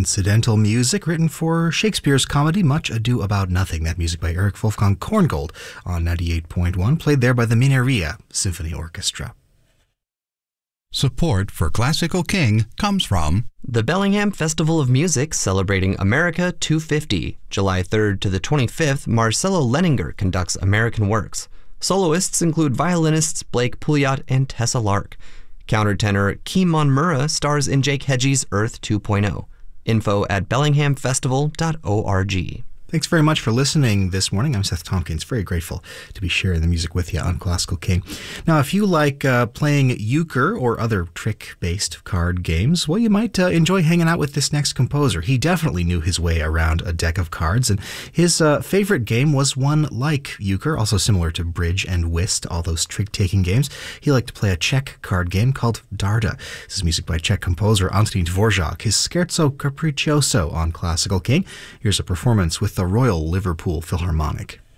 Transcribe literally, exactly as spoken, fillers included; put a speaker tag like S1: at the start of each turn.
S1: incidental music written for Shakespeare's comedy Much Ado About Nothing. That music by Eric Wolfgang Korngold on ninety-eight point one, played there by the Mineria Symphony Orchestra.
S2: Support for Classical King comes from
S3: the Bellingham Festival of Music, celebrating America two fifty. July third to the twenty-fifth, Marcelo Leninger conducts American works. Soloists include violinists Blake Pouliot and Tessa Lark. Countertenor Keemon Murrah stars in Jake Hedgie's Earth two point oh. Info at bellingham festival dot org.
S1: Thanks very much for listening this morning. I'm Seth Tompkins, very grateful to be sharing the music with you on Classical King. Now, if you like uh, playing euchre or other trick-based card games, well, you might uh, enjoy hanging out with this next composer. He definitely knew his way around a deck of cards, and his uh, favorite game was one like euchre, also similar to bridge and whist, all those trick-taking games. He liked to play a Czech card game called Darda. This is music by Czech composer Antonín Dvořák, his Scherzo Capriccioso on Classical King. Here's a performance with the Royal Liverpool Philharmonic.